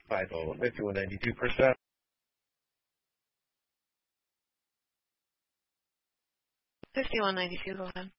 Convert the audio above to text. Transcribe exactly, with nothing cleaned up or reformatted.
five oh, fifty-one ninety-two percent. fifty-one ninety-two, go ahead.